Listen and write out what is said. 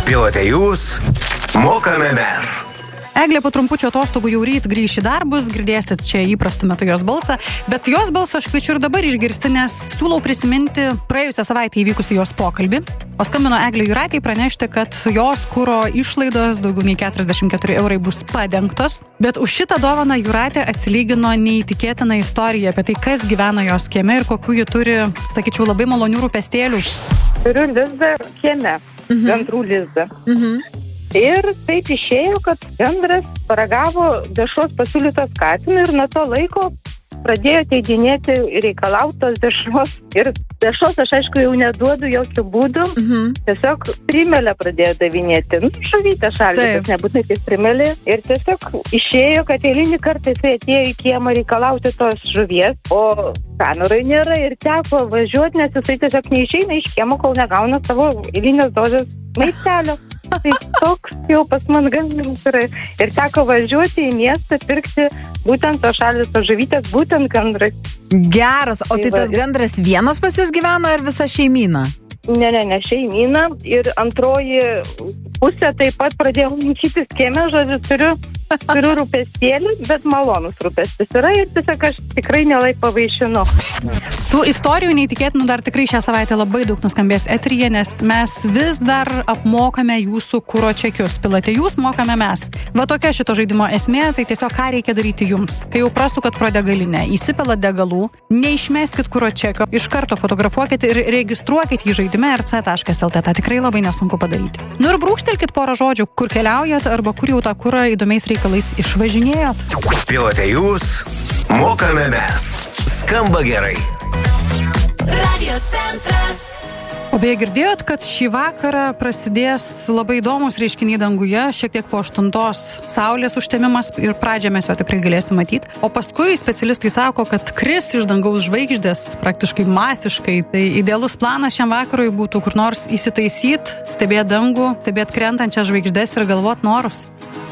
Pilote jūs, mokame mes. Eglė po trumpučio atostogų jau ryt grįš į darbus, girdėsit čia įprastu metu jos balsą, bet jos balsą aš kviečiu ir dabar išgirsti, nes siūlau prisiminti praėjusią savaitę įvykusį jos pokalbį. O skambino Eglė Juratei pranešti, kad jos kuro išlaidos daugiau nei 44 eurai bus padengtos, bet už šitą dovaną Juratė atsilygino neįtikėtiną istoriją apie tai, kas gyvena jos kieme ir kokių ji turi, sakyčiau, labai malonių rūpestėlių. Turiu lizdą kieme, gandrų lizdą. Ir taip išėjo, kad gandras paragavo dešros pasiūlytos katiną ir nuo to laiko pradėjo ateidinėti reikalautos dešros. Ir dešros aš aišku jau neduodu jokių būdų, tiesiog primelę pradėjo davinėti. Žuvytę šaldytas, nebūtinai tik primelė. Ir tiesiog išėjo, kad eilinį kartą jisai atėjo į kiemą reikalauti tos žuvies, o kamerai nėra ir teko važiuoti, nes jisai tiesiog neišeina iš kiemo, kol negauna savo eilinės dozės maistelio. Tai toks jau pas man gandras yra. Ir teko važiuoti į miestą pirkti būtent to šaldytos žuvytės, būtent gandrai. Geras, o tai tas gandras vienas pas jūs gyvena ar visa šeimyna? Ne šeimyna. Ir antroji pusė taip pat pradėjo lankytis kieme, žodžiu, turiu rūpestėlį, bet malonus rūpestis yra ir tiesiog aš tikrai mielai pavaišinu. Tų istorijų neįtikėtinų dar tikrai šią savaitę labai daug nuskambės eteryje, nes mes vis dar apmokame jūsų kuro čekius. Pilote jūs, mokame mes. Va tokia šito žaidimo esmė, tai tiesiog ką reikia daryti jums. Kai jau prasukat pro degalinę, įsipilat degalų, neišmeskit kuro čekio, iš karto fotografuokit ir registruokit jį žaidime rc.lt. Tai tikrai labai nesunku padaryti. Nu ir brūkštelkit porą žodžių, kur keliaujat arba kur jau tą kurą įdomiais reikalais išvažinėjot. Pilote jūs, mokame mes. Skamba gerai. Radio Centras. O beje, girdėjot, kad šį vakarą prasidės labai įdomus reiškiniai danguje, šiek tiek po 8 saulės užtemimas ir pradžią mes jo tikrai galėsim matyti. O paskui specialistai sako, kad kris iš dangaus žvaigždės praktiškai masiškai. Tai idealus planas šiam vakarui būtų kur nors įsitaisyt, stebėt dangų, stebėt krentančias žvaigždes ir galvot norus.